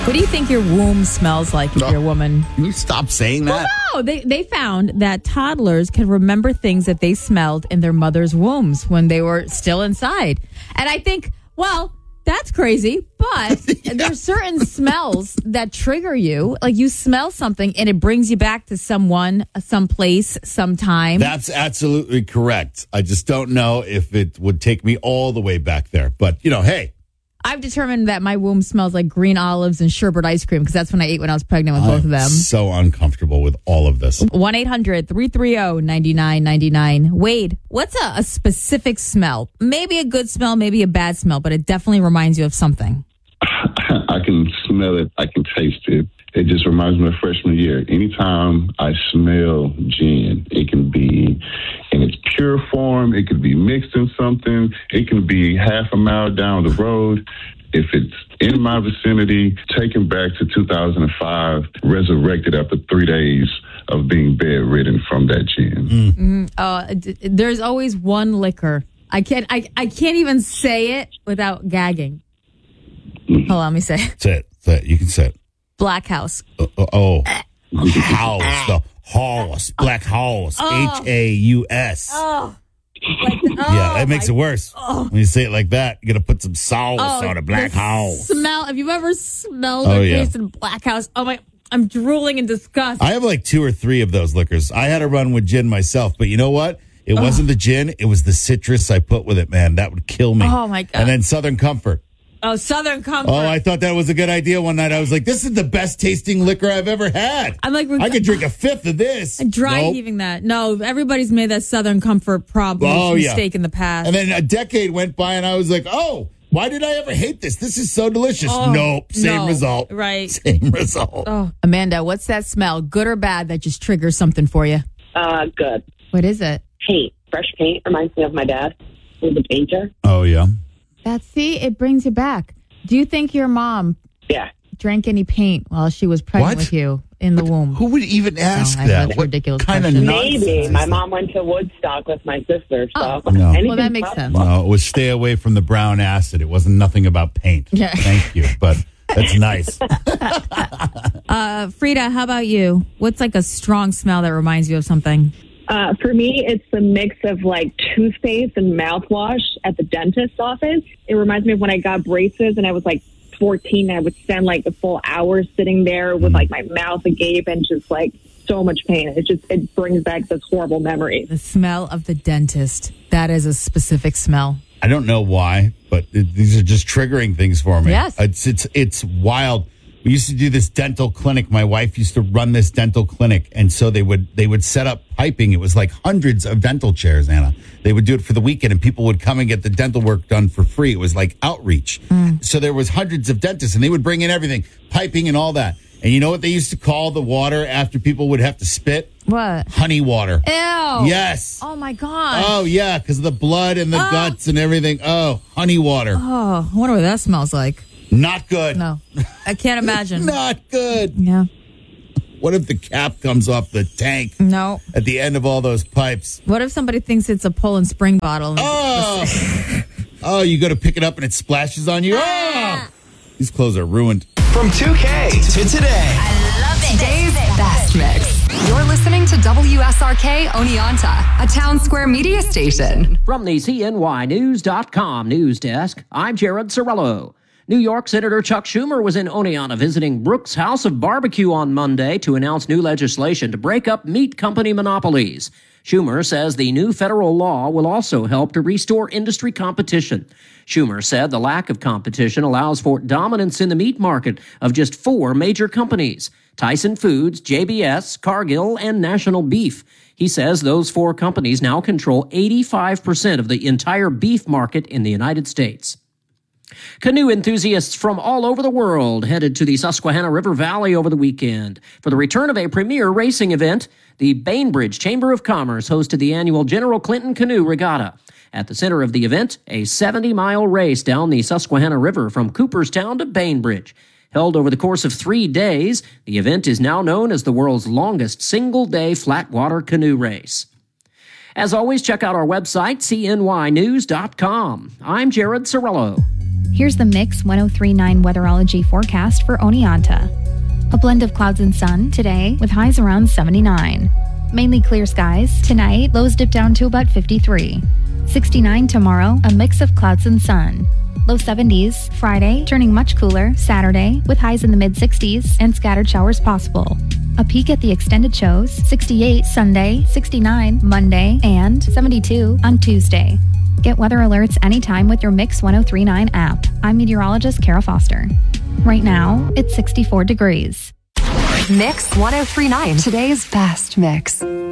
What do you think your womb smells like if you're a woman? Can you stop saying that? No, they found that toddlers can remember things that they smelled in their mother's wombs when they were still inside. And I think, well, that's crazy, but there's certain smells that trigger you. Like you smell something and it brings you back to someone, some place, sometime. That's absolutely correct. I just don't know if it would take me all the way back there. But, hey. I've determined that my womb smells like green olives and sherbet ice cream because that's when I ate when I was pregnant with both of them. I'm so uncomfortable with all of this. 1-800-330-9999. Wade, what's a specific smell? Maybe a good smell, maybe a bad smell, but it definitely reminds you of something. I can smell it. I can taste it. It just reminds me of freshman year. Anytime I smell gin, it can be in its pure form. It could be mixed in something. It can be half a mile down the road. If it's in my vicinity, taken back to 2005, resurrected after 3 days of being bedridden from that gin. There's always one liquor. I can't even say it without gagging. Hold on, let me say it. Say it. You can say it. Black House. House. The horse. Black Horse. Haus. Oh. Yeah, that makes it worse. When you say it like that, you got to put some sauce on a Black House. Smell. Have you ever smelled or tasted Black House? Oh my, I'm drooling in disgust. I have like 2 or 3 of those liquors. I had a run with gin myself, but you know what? It wasn't the gin. It was the citrus I put with it, man. That would kill me. Oh, my God. And then Southern Comfort. Oh, Southern Comfort. Oh, I thought that was a good idea one night. I was like, this is the best tasting liquor I've ever had. I'm like, I could drink a fifth of this. Dry heaving that. No, everybody's made that Southern Comfort mistake in the past. And then a decade went by and I was like, why did I ever hate this? This is so delicious. Nope. Same result. Right. Same result. Oh, Amanda, what's that smell? Good or bad that just triggers something for you? Good. What is it? Paint. Fresh paint reminds me of my dad. He was a painter. Oh, yeah. It brings you back. Do you think your mom drank any paint while she was pregnant with you in the womb? Who would even ask that? That's ridiculous kind of Maybe. My mom went to Woodstock with my sister. So no. Well, that makes sense. No, it was stay away from the brown acid. It wasn't nothing about paint. Yeah. Thank you. But that's nice. Frida, how about you? What's like a strong smell that reminds you of something? For me, it's the mix of like toothpaste and mouthwash at the dentist's office. It reminds me of when I got braces and I was like 14. I would spend like the full hour sitting there with like my mouth agape and just like so much pain. It brings back this horrible memory. The smell of the dentist. That is a specific smell. I don't know why, but these are just triggering things for me. Yes. It's wild. We used to do this dental clinic. My wife used to run this dental clinic. And so they would set up piping. It was like hundreds of dental chairs, Anna. They would do it for the weekend and people would come and get the dental work done for free. It was like outreach. So there was hundreds of dentists and they would bring in everything, piping and all that. And you know what they used to call the water after people would have to spit? What? Honey water. Ew. Yes. Oh, my God. Oh, yeah, because of the blood and the guts and everything. Oh, honey water. Oh, I wonder what that smells like. Not good. No, I can't imagine. Not good. Yeah. What if the cap comes off the tank? No. At the end of all those pipes? What if somebody thinks it's a Poland Spring bottle? Oh, you go to pick it up and it splashes on you? Oh! These clothes are ruined. From 2K to today. I love it. Today's best mix. You're listening to WSRK Oneonta, a Town Square media station. From the CNYnews.com news desk, I'm Jared Sorello. New York Senator Chuck Schumer was in Oneonta visiting Brooks House of Barbecue on Monday to announce new legislation to break up meat company monopolies. Schumer says the new federal law will also help to restore industry competition. Schumer said the lack of competition allows for dominance in the meat market of just 4 major companies: Tyson Foods, JBS, Cargill, and National Beef. He says those 4 companies now control 85% of the entire beef market in the United States. Canoe enthusiasts from all over the world headed to the Susquehanna River Valley over the weekend for the return of a premier racing event. The Bainbridge Chamber of Commerce hosted the annual General Clinton Canoe Regatta. At the center of the event, a 70-mile race down the Susquehanna River from Cooperstown to Bainbridge. Held over the course of 3 days, the event is now known as the world's longest single-day flatwater canoe race. As always, check out our website, cnynews.com. I'm Jared Sorello. Here's the Mix 1039 weatherology forecast for Oneonta. A blend of clouds and sun today with highs around 79. Mainly clear skies. Tonight, lows dip down to about 53. 69 tomorrow, a mix of clouds and sun. Low 70s. Friday, turning much cooler. Saturday, with highs in the mid-60s and scattered showers possible. A peek at the extended shows. 68 Sunday, 69 Monday, and 72 on Tuesday. Get weather alerts anytime with your Mix 1039 app. I'm meteorologist Kara Foster. Right now, it's 64 degrees. Mix 1039, today's best mix.